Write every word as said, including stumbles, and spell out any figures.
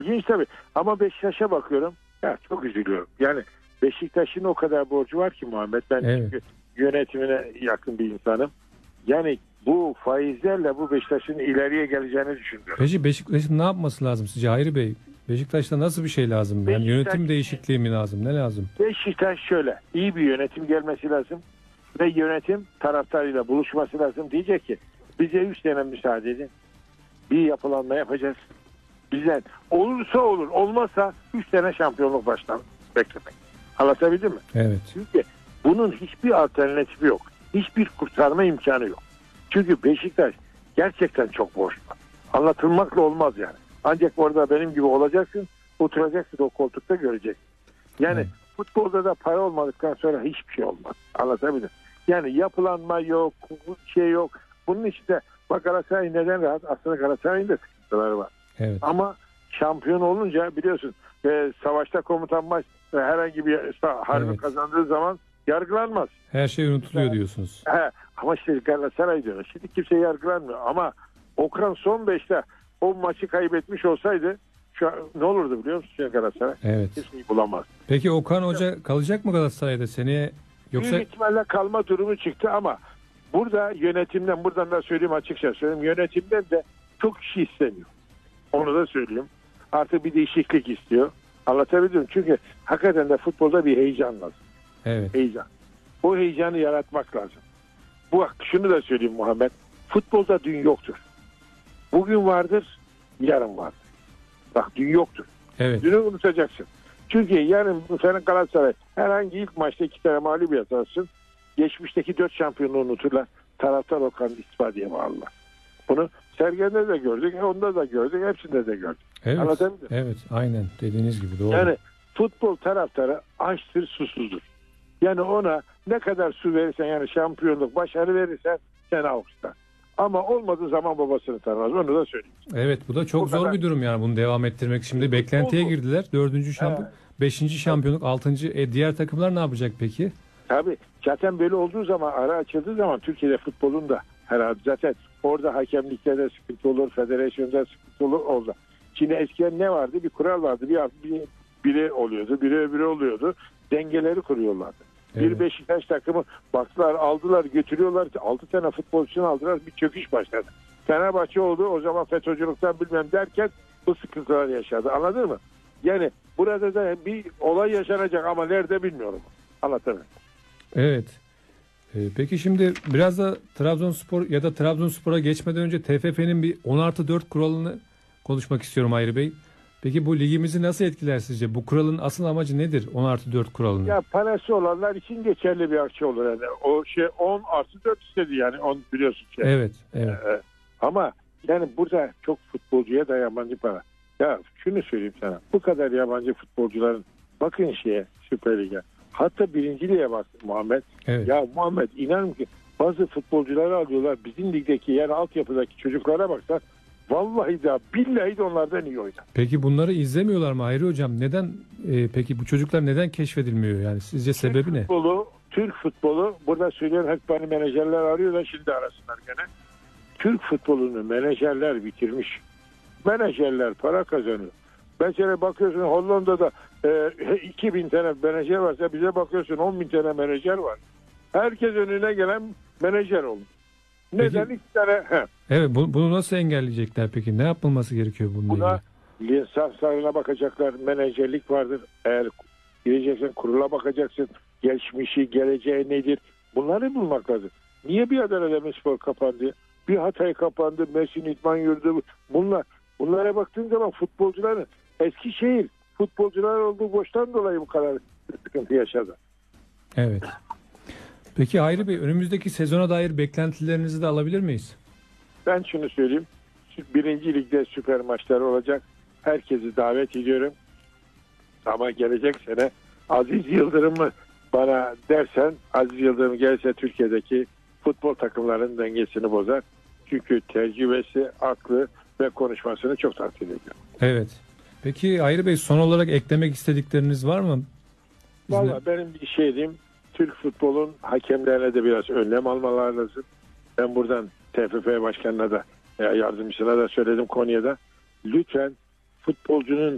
İlginç tabii. Ama Beşiktaş'a bakıyorum. Ya çok üzülüyorum. Yani Beşiktaş'ın o kadar borcu var ki Muhammed. Ben Evet. çünkü yönetimine yakın bir insanım. Yani bu faizlerle bu Beşiktaş'ın ileriye geleceğini düşünüyorum. Peki Beşiktaş'ın ne yapması lazım sizce Hayri Bey? Beşiktaş'ta nasıl bir şey lazım? Yani Beşiktaş, yönetim değişikliği mi lazım? Ne lazım? Beşiktaş şöyle. İyi bir yönetim gelmesi lazım. Ve yönetim taraftarıyla buluşması lazım. Diyecek ki bize üç sene müsaade edin. Bir yapılanma yapacağız. Bizden olursa olur, olmazsa üç sene şampiyonluk başlar beklemek. Anlatabildim mi? Evet. Çünkü bunun hiçbir alternatifi yok. Hiçbir kurtarma imkanı yok. Çünkü Beşiktaş gerçekten çok borçlu. Anlatılmakla olmaz yani. Ancak orada benim gibi olacaksın, oturacaksın o koltukta göreceksin. Yani evet. Futbolda da para olmadıktan sonra hiçbir şey olmaz. Anlatabildim. Yani yapılanma yok, şey yok. Bunun için de bak Galatasaray neden rahat? Aslında Galatasaray'ın da sıkıntıları var. Evet. Ama şampiyon olunca biliyorsun e, savaşta komutan baş e, herhangi bir harbi evet. kazandığı zaman yargılanmaz. Her şey unutuluyor yani, diyorsunuz. He, ama işte Galatasaray diyor. Şimdi kimse yargılanmıyor. Ama Okan son beşte o maçı kaybetmiş olsaydı şu an, ne olurdu biliyor musun Galatasaray? Evet. Kimseyi bulamaz. Peki Okan Hoca kalacak mı Galatasaray'da seneye? Yoksa... Büyük ihtimalle kalma durumu çıktı ama burada yönetimden, buradan da söyleyeyim açıkça söyleyeyim, yönetimden de çok kişi istemiyor. Onu da söyleyeyim. Artık bir değişiklik istiyor. Anlatabildim. Çünkü hakikaten de futbolda bir heyecan lazım. Evet. Heyecan. O heyecanı yaratmak lazım. Bu bak şunu da söyleyeyim Muhammed. Futbolda dün yoktur. Bugün vardır, yarın vardır. Bak dün yoktur. Evet. Dünü unutacaksın. Çünkü yarın senin Galatasaray herhangi ilk maçta iki tane mağlubiyet alsın. Geçmişteki dört şampiyonluğu unuturlar. Taraftar Okan'ın istifa diye bağlılar. Bunu Sergen'de de gördük, onda da gördük, hepsinde de gördük. Evet, Anlatabildim? evet, aynen dediğiniz gibi doğru. Yani futbol taraftarı açtır, susuzdur. Yani ona ne kadar su verirsen, yani şampiyonluk, başarı verirsen sen alkışlar. Ama olmadığı zaman babasını tanımaz. Onu da söyleyeyim. Evet, bu da çok o zor kadar. Bir durum yani bunu devam ettirmek. Şimdi beklentiye girdiler. Dördüncü şampiyon, evet. Beşinci şampiyonluk, altıncı. E, diğer takımlar ne yapacak peki? Tabii. Zaten böyle olduğu zaman, ara açıldığı zaman Türkiye'de futbolun da herhalde zaten orada hakemlikte de sıkıntı olur, federasyonda sıkıntı olur orada. Şimdi eskiden ne vardı? Bir kural vardı. Bir, bir biri oluyordu, biri öbürü oluyordu. Dengeleri kuruyorlardı. Evet. Bir Beşiktaş takımı baktılar, aldılar, götürüyorlar. Altı tane futbolcusunu aldılar. Bir çöküş başladı. Fenerbahçe oldu. O zaman FETÖ'cülükten bilmem derken bu sıkıntılar yaşadı. Anladın mı? Yani burada da bir olay yaşanacak ama nerede bilmiyorum. Anlatamıyorum. Evet. Ee, peki şimdi biraz da Trabzonspor ya da Trabzonspor'a geçmeden önce T F F'nin bir on artı dört kuralını konuşmak istiyorum Hayri Bey. Peki bu ligimizi nasıl etkiler sizce? Bu kuralın asıl amacı nedir? on artı dört kuralının. Ya parası olanlar için geçerli bir akçe olur. Yani. O şey on artı dört istedi yani. on biliyorsun. Şey. Evet. evet. Ee, ama yani burada çok futbolcuya da yabancı para. Ya şunu söyleyeyim sana. Bu kadar yabancı futbolcuların bakın şeye Süper Lig'e. Hatta birinci lige bak Muhammed. Evet. Ya Muhammed inanın ki bazı futbolcuları alıyorlar. Bizim ligdeki yani altyapıdaki çocuklara baksan vallahi de billahi de onlardan iyi oynar. Peki bunları izlemiyorlar mı Hayri Hocam? Neden e, peki bu çocuklar neden keşfedilmiyor? Yani sizce Türk sebebi ne? Futbolu, Türk futbolu burada söylüyorum hep beni menajerler arıyorlar şimdi arasınlar gene. Türk futbolunu menajerler bitirmiş. Menajerler para kazanıyor. Mesela bakıyorsun Hollanda'da e, iki bin tane menajer varsa bize bakıyorsun on bin tane menajer var. Herkes önüne gelen menajer oldu. Neden peki, iki tane? He. Evet bu, bunu nasıl engelleyecekler peki? Ne yapılması gerekiyor bununla Buna ilgili? lisanslarına bakacaklar. Menajerlik vardır. Eğer gireceksin kurula bakacaksın. Geçmişi, geleceği nedir? Bunları bulmak lazım. Niye bir Adana Demirspor kapandı? Bir Hatay kapandı. Mersin İdman Yurdu. Bunlar, bunlara baktığın zaman futbolcuların Eskişehir futbolcular olduğu boştan dolayı bu kadar sıkıntı yaşadı. Evet. Peki Hayri Bey önümüzdeki sezona dair beklentilerinizi de alabilir miyiz? Ben şunu söyleyeyim. Birinci ligde süper maçlar olacak. Herkesi davet ediyorum. Ama gelecek sene Aziz Yıldırım'ı bana dersen Aziz Yıldırım gelse Türkiye'deki futbol takımlarının dengesini bozar. Çünkü tecrübesi, aklı ve konuşmasını çok takdir ediyorum. Evet. Peki Hayri Bey son olarak eklemek istedikleriniz var mı? Valla benim bir şey diyeyim. Türk futbolun hakemlerine de biraz önlem almaları lazım. Ben buradan T F F Başkanı'na da yardımcısına da söyledim Konya'da. Lütfen futbolcunun